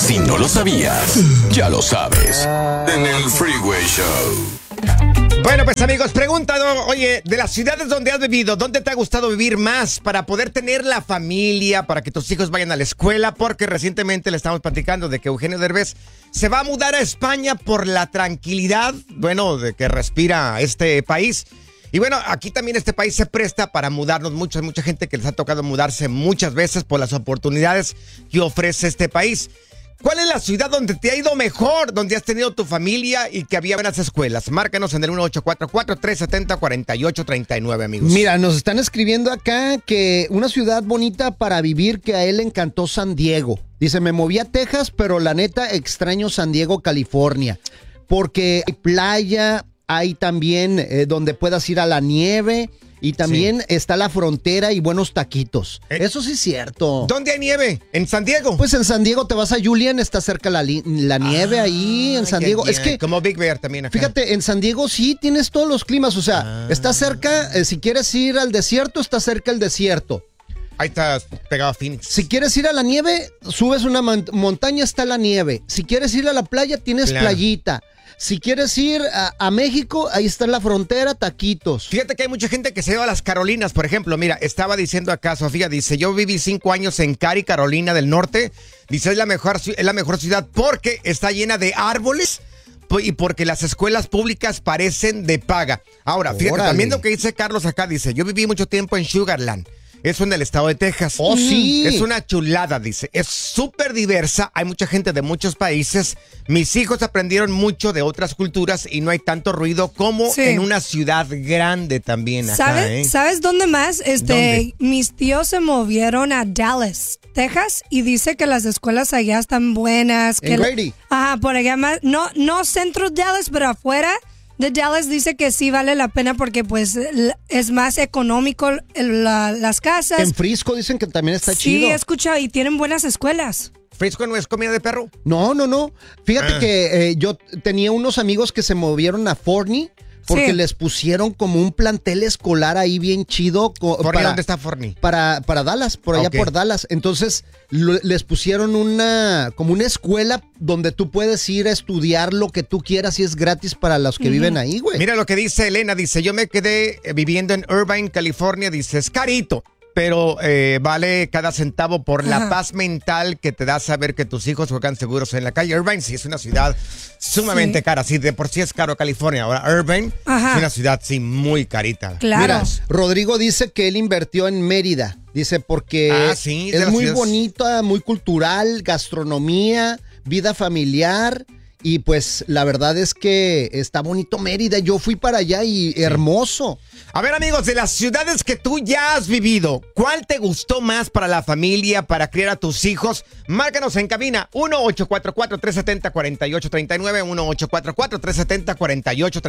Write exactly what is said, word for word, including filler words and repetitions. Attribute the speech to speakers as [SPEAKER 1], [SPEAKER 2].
[SPEAKER 1] Si no lo sabías, ya lo sabes. En el Freeway Show.
[SPEAKER 2] Bueno, pues amigos, pregunta, ¿no? Oye, de las ciudades donde has vivido, ¿dónde te ha gustado vivir más para poder tener la familia, para que tus hijos vayan a la escuela? Porque recientemente le estamos platicando de que Eugenio Derbez se va a mudar a España por la tranquilidad, bueno, de que respira este país. Y bueno, aquí también este país se presta para mudarnos. Mucha, mucha gente que les ha tocado mudarse muchas veces por las oportunidades que ofrece este país. ¿Cuál es la ciudad donde te ha ido mejor, donde has tenido tu familia y que había buenas escuelas? Márcanos en el uno ocho cuatro cuatro, tres siete cero, cuatro ocho tres nueve, amigos.
[SPEAKER 3] Mira, nos están escribiendo acá que una ciudad bonita para vivir que a él le encantó San Diego. Dice, me moví a Texas, pero la neta extraño San Diego, California. Porque hay playa, hay también eh, donde puedas ir a la nieve. Y también sí. está la frontera y buenos taquitos. ¿Eh? Eso sí es cierto.
[SPEAKER 2] ¿Dónde hay nieve? ¿En San Diego?
[SPEAKER 3] Pues en San Diego te vas a Julian, está cerca la, li- la nieve ah, ahí en San Diego.
[SPEAKER 2] Yeah.
[SPEAKER 3] Es que
[SPEAKER 2] como Big Bear también acá.
[SPEAKER 3] Fíjate, en San Diego sí tienes todos los climas. O sea, ah. está cerca, eh, si quieres ir al desierto, está cerca el desierto.
[SPEAKER 2] Ahí está pegado a Phoenix.
[SPEAKER 3] Si quieres ir a la nieve, subes una man- montaña, está la nieve. Si quieres ir a la playa, tienes claro. playita. Si quieres ir a, a México, ahí está la frontera, taquitos.
[SPEAKER 2] Fíjate que hay mucha gente que se va a las Carolinas, por ejemplo. Mira, estaba diciendo acá, Sofía, dice, yo viví cinco años en Cary, Carolina del Norte. Dice, es la mejor, es la mejor ciudad porque está llena de árboles y porque las escuelas públicas parecen de paga. Ahora, fíjate, Órale. también lo que dice Carlos acá, dice, yo viví mucho tiempo en Sugarland. Eso en el estado de Texas.
[SPEAKER 3] Oh, sí.
[SPEAKER 2] Es una chulada, dice. Es súper diversa. Hay mucha gente de muchos países. Mis hijos aprendieron mucho de otras culturas y no hay tanto ruido como sí. en una ciudad grande también acá,
[SPEAKER 4] ¿Sabes,
[SPEAKER 2] ¿eh?
[SPEAKER 4] ¿Sabes dónde más? Este,
[SPEAKER 2] ¿Dónde?
[SPEAKER 4] Mis tíos se movieron a Dallas, Texas, y dice que las escuelas allá están buenas. Que
[SPEAKER 3] en Grady.
[SPEAKER 4] La, ajá, por allá más. No, no centro Dallas, pero afuera de Dallas dice que sí vale la pena porque pues es más económico la, las casas.
[SPEAKER 3] En Frisco dicen que también está
[SPEAKER 4] sí,
[SPEAKER 3] chido.
[SPEAKER 4] Sí, he escuchado y tienen buenas escuelas.
[SPEAKER 2] ¿Frisco no es comida de perro?
[SPEAKER 3] No, no, no. Fíjate ah. que eh, yo tenía unos amigos que se movieron a Forney porque sí. les pusieron como un plantel escolar ahí bien chido.
[SPEAKER 2] ¿Forney dónde está Forney?
[SPEAKER 3] Para, para Dallas, por allá okay. por Dallas. Entonces lo, les pusieron una como una escuela donde tú puedes ir a estudiar lo que tú quieras y es gratis para los que uh-huh. viven ahí, güey.
[SPEAKER 2] Mira lo que dice Elena, dice, yo me quedé viviendo en Irvine, California, dice, es carito. Pero eh, vale cada centavo por la Ajá. paz mental que te da saber que tus hijos juegan seguros en la calle. Irvine sí es una ciudad sumamente sí. cara. Sí, de por sí es caro California. Ahora Irvine Ajá. es una ciudad sí muy carita.
[SPEAKER 4] Claro.
[SPEAKER 3] Mira, Rodrigo dice que él invirtió en Mérida. Dice porque
[SPEAKER 2] ah, sí,
[SPEAKER 3] es muy
[SPEAKER 2] ciudades...
[SPEAKER 3] bonita, muy cultural, gastronomía, vida familiar. Y pues la verdad es que está bonito Mérida. Yo fui para allá y sí. hermoso.
[SPEAKER 2] A ver, amigos, de las ciudades que tú ya has vivido, ¿cuál te gustó más para la familia, para criar a tus hijos? Márcanos en cabina uno ocho cuatro cuatro, tres siete cero, cuatro ocho tres nueve, uno ocho cuatro cuatro, tres siete cero, cuatro ocho tres